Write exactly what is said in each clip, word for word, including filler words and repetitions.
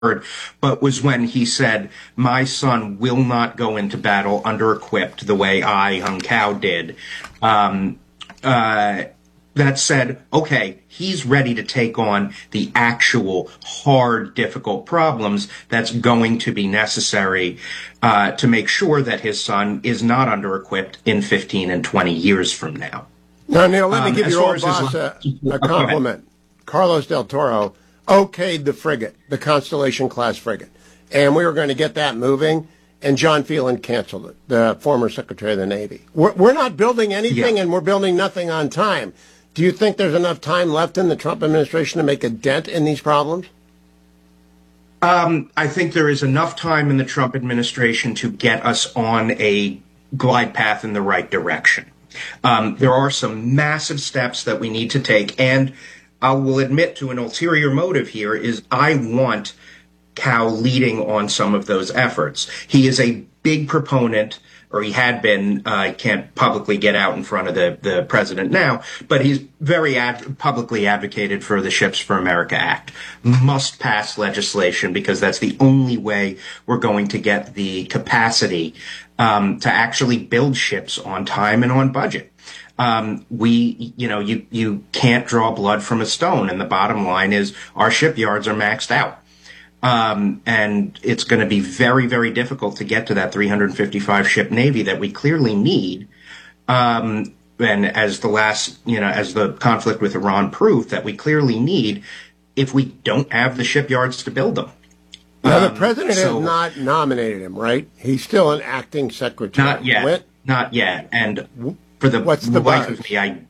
but was when he said, my son will not go into battle under-equipped the way I, Hung Kao, did. Um, uh, that said, okay, he's ready to take on the actual hard, difficult problems that's going to be necessary uh, to make sure that his son is not under-equipped in fifteen and twenty years from now. Now, Neil, let me um, give your old his boss a, a compliment. Carlos Del Toro okayed the frigate, the Constellation-class frigate, and we were going to get that moving, and John Phelan canceled it, the former Secretary of the Navy. We're, we're not building anything, yeah. and we're building nothing on time. Do you think there's enough time left in the Trump administration to make a dent in these problems? Um, I think there is enough time in the Trump administration to get us on a glide path in the right direction. Um, there are some massive steps that we need to take, and I will admit to an ulterior motive here is I want Kao leading on some of those efforts. He is a big proponent, or he had been, I uh, can't publicly get out in front of the, the president now, but he's very ad- publicly advocated for the Ships for America Act. Must pass legislation because that's the only way we're going to get the capacity um, to actually build ships on time and on budget. Um, we, you know, you, you can't draw blood from a stone. And the bottom line is our shipyards are maxed out. Um, and it's going to be very, very difficult to get to that three hundred fifty-five ship Navy that we clearly need. Um, and as the last, you know, as the conflict with Iran proved, that we clearly need if we don't have the shipyards to build them. Now, the president um, so, has not nominated him, right? He's still an acting secretary. Not yet. When? Not yet. And for the, What's the life buzz? of me, I,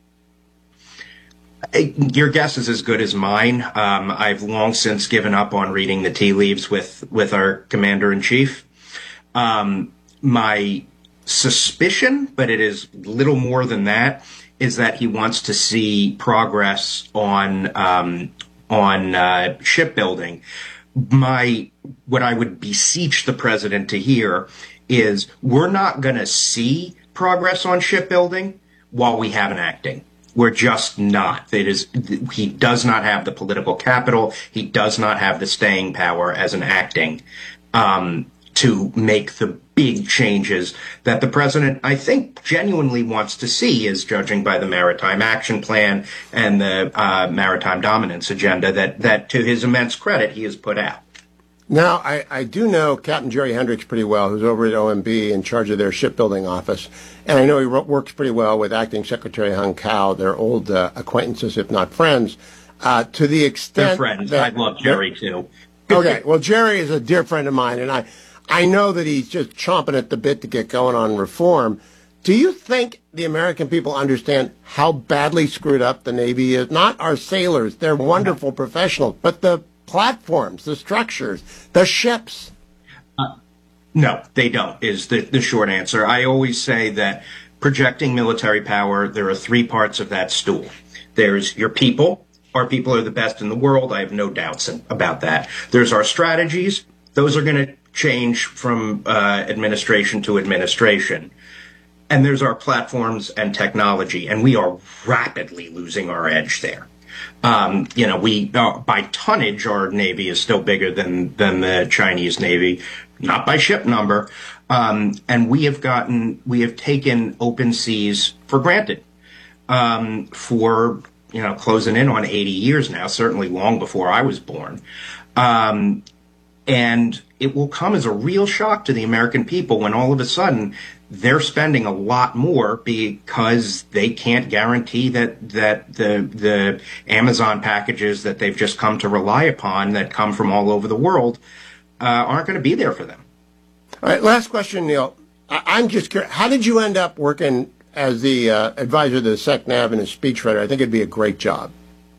I, your guess is as good as mine. Um, I've long since given up on reading the tea leaves with, with our commander-in-chief. Um, my suspicion, but it is little more than that, is that he wants to see progress on um, on uh, shipbuilding. My what I would beseech the president to hear is we're not going to see progress on shipbuilding while we have an acting. We're just not. It is, he does not have the political capital. He does not have the staying power as an acting um, to make the big changes that the president, I think, genuinely wants to see, as judging by the Maritime Action Plan and the uh, Maritime Dominance Agenda that, that, to his immense credit, he has put out. Now, I, I do know Captain Jerry Hendricks pretty well, who's over at O M B in charge of their shipbuilding office. And I know he works pretty well with Acting Secretary Hung Kao. They're old uh, acquaintances, if not friends. Uh, to the extent They're friends. that, I love Jerry, too. Okay. Well, Jerry is a dear friend of mine, and I, I know that he's just chomping at the bit to get going on reform. Do you think the American people understand how badly screwed up the Navy is? Not our sailors. They're wonderful professionals, but the platforms, the structures, the ships. Uh, no, they don't, is the, the short answer. I always say that projecting military power, there are three parts of that stool. There's your people. Our people are the best in the world. I have no doubts about that. There's our strategies. Those are going to change from uh, administration to administration. And there's our platforms and technology, and we are rapidly losing our edge there. Um, you know, we, uh, by tonnage, our Navy is still bigger than, than the Chinese Navy, not by ship number. Um, and we have gotten, we have taken open seas for granted, um, for, you know, closing in on eighty years now, certainly long before I was born. Um, and it will come as a real shock to the American people when all of a sudden they're spending a lot more because they can't guarantee that, that the, the Amazon packages that they've just come to rely upon that come from all over the world uh, aren't going to be there for them. All right, last question, Neil. I- I'm just curious, how did you end up working as the uh, advisor to the SecNav and a speechwriter? I think it'd be a great job.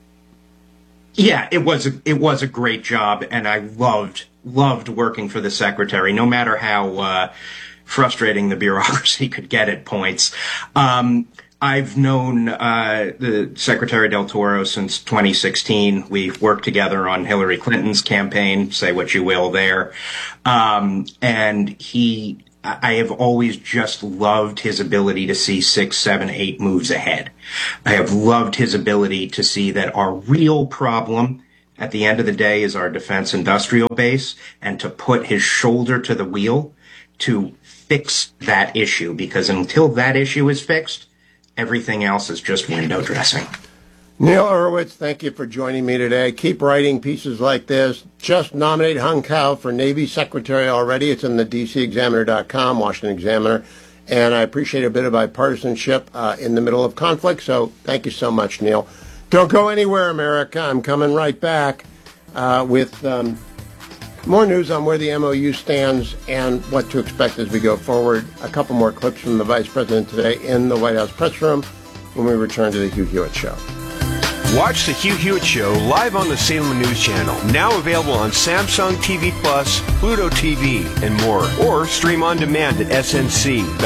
Yeah, it was a, it was a great job, and I loved loved working for the secretary, no matter how uh, frustrating the bureaucracy could get at points. Um, I've known uh, the Secretary Del Toro since twenty sixteen. We've worked together on Hillary Clinton's campaign, say what you will there. Um, and he, I have always just loved his ability to see six, seven, eight moves ahead. I have loved his ability to see that our real problem at the end of the day is our defense industrial base, and to put his shoulder to the wheel to fix that issue, because until that issue is fixed, everything else is just window dressing. Neil Urwitz, thank you for joining me today. Keep writing pieces like this. Just nominate Hung Kao for Navy Secretary already. It's in the D C Examiner dot com, Washington Examiner. And I appreciate a bit of bipartisanship uh, in the middle of conflict. So thank you so much, Neil. Don't go anywhere, America. I'm coming right back uh, with um, more news on where the M O U stands and what to expect as we go forward. A couple more clips from the Vice President today in the White House press room when we return to the Hugh Hewitt Show. Watch the Hugh Hewitt Show live on the Salem News Channel, now available on Samsung T V Plus, Pluto T V, and more. Or stream on demand at S N C dot com.